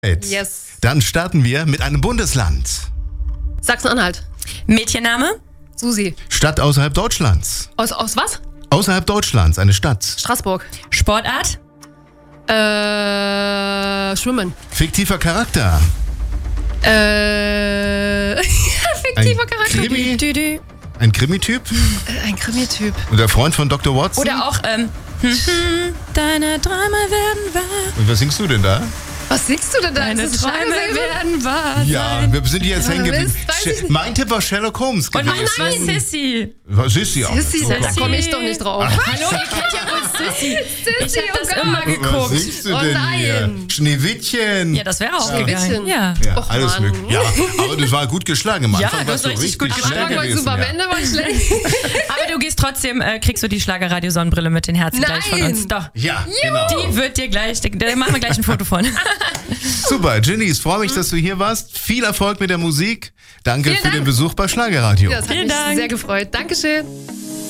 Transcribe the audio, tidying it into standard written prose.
Yes. Dann starten wir mit einem Bundesland. Sachsen-Anhalt. Mädchenname? Susi. Stadt außerhalb Deutschlands. Aus was? Außerhalb Deutschlands, eine Stadt. Straßburg. Sportart? Schwimmen. Fiktiver Charakter. Fiktiver Charakter. Krimi? Ein Krimi-Typ? Ein Krimi-Typ. Und der Freund von Dr. Watson? Oder auch, deine Träume werden wahr. Und was singst du denn da? Was singst du denn da? Deine Ist das ein Träume Schlagersänger? werden wahr. Ja, wir sind hier jetzt hängen geblieben. Weiß ich nicht. Mein Tipp war Sherlock Holmes Und gewesen. was war Sissy? Was ist sie auch? Sissy, da Sissy. komme ich doch nicht drauf. Hallo, ihr kennt ja wohl Sissy. Ich hab das immer Was geguckt. singst du Oh denn nein. hier? Schneewittchen. Ja, das wäre auch Schneewittchen. gegangen. Ja. Ja, Och, alles Mann. möglich. Ja, aber das war gut geschlagen. Am Ja, Anfang du warst hast du richtig gut schnell Am Anfang war ich gewesen. super, am Ja. Ende war ich schlecht. Aber du gehst trotzdem, kriegst du die Schlagerradio-Sonnenbrille mit den Herzen gleich von Nein. uns. Doch. Ja, genau. Die wird dir gleich, da machen wir gleich ein Foto von. Super, Ginny, ich freue mich, dass du hier warst. Viel Erfolg mit der Musik. Danke Vielen für den Dank. Besuch bei Schlagerradio. Das hat Vielen mich Dank. sehr gefreut. Dankeschön.